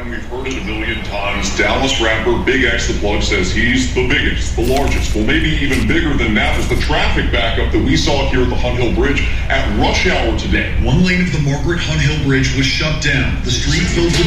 Brian, we've heard it a million times. Dallas rapper Big X the Plug says he's the biggest, the largest, well, maybe even bigger than that was the traffic backup that we saw here at the Hunt Hill Bridge at rush hour today. One lane of the Margaret Hunt Hill Bridge was shut down. The street filled with